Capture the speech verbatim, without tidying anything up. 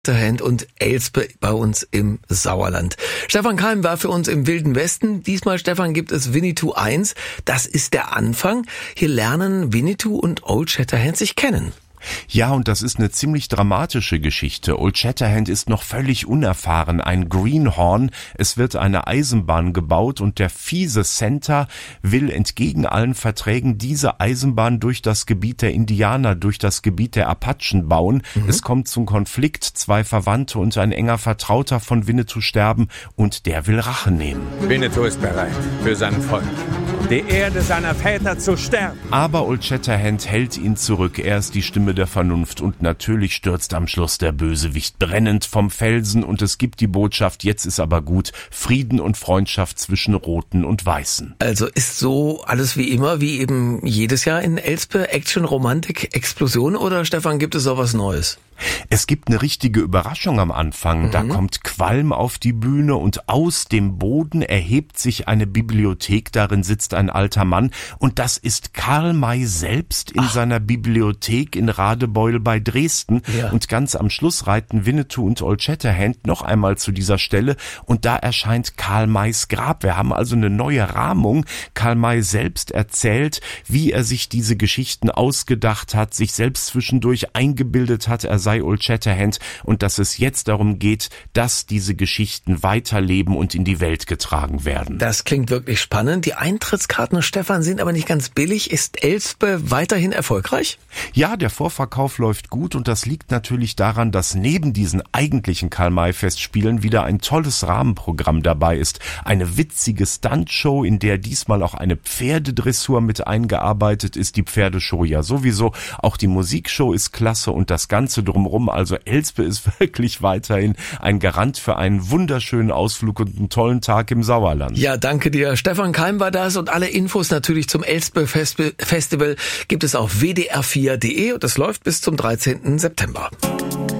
Hand und Elspe bei uns im Sauerland. Stefan Keim war für uns im Wilden Westen. Diesmal, Stefan, gibt es Winnetou eins. Das ist der Anfang. Hier lernen Winnetou und Old Shatterhand sich kennen. Ja, und das ist eine ziemlich dramatische Geschichte. Old Shatterhand ist noch völlig unerfahren, ein Greenhorn. Es wird eine Eisenbahn gebaut und der fiese Santa will entgegen allen Verträgen diese Eisenbahn durch das Gebiet der Indianer, durch das Gebiet der Apachen bauen. Mhm. Es kommt zum Konflikt, zwei Verwandte und ein enger Vertrauter von Winnetou sterben und der will Rache nehmen. Winnetou ist bereit, für sein Volk, die Erde seiner Väter zu sterben. Aber Old Shatterhand hält ihn zurück. Er ist die Stimme der Vernunft und natürlich stürzt am Schluss der Bösewicht brennend vom Felsen und es gibt die Botschaft, jetzt ist aber gut, Frieden und Freundschaft zwischen Roten und Weißen. Also ist so alles wie immer, wie eben jedes Jahr in Elspe, Action, Romantik, Explosion oder, Stefan, gibt es auch was Neues? Es gibt eine richtige Überraschung am Anfang. Mhm. Da kommt Qualm auf die Bühne und aus dem Boden erhebt sich eine Bibliothek. Darin sitzt ein alter Mann und das ist Karl May selbst in Ach. seiner Bibliothek in Radebeul bei Dresden. Ja. Und ganz am Schluss reiten Winnetou und Old Shatterhand noch einmal zu dieser Stelle und da erscheint Karl Mays Grab. Wir haben also eine neue Rahmung. Karl May selbst erzählt, wie er sich diese Geschichten ausgedacht hat, sich selbst zwischendurch eingebildet hat, er sei Old Shatterhand und dass es jetzt darum geht, dass diese Geschichten weiterleben und in die Welt getragen werden. Das klingt wirklich spannend. Die Eintrittskarten, Stefan, sind aber nicht ganz billig. Ist Elspe weiterhin erfolgreich? Ja, der Vorverkauf läuft gut und das liegt natürlich daran, dass neben diesen eigentlichen Karl-May-Festspielen wieder ein tolles Rahmenprogramm dabei ist. Eine witzige Stuntshow, in der diesmal auch eine Pferdedressur mit eingearbeitet ist. Die Pferdeshow ja sowieso. Auch die Musikshow ist klasse und das Ganze drumherum. Also Elspe ist wirklich weiterhin ein Garant für einen wunderschönen Ausflug und einen tollen Tag im Sauerland. Ja, danke dir. Stefan Keim war das und alle Infos natürlich zum Elspe Festival gibt es auf w d r vier punkt d e und das läuft bis zum dreizehnten September.